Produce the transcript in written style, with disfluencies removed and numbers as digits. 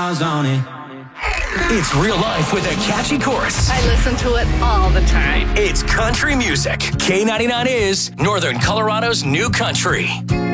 stars on it. It's real life with a catchy chorus. I listen to it all the time. It's country music. K99 is Northern Colorado's new country.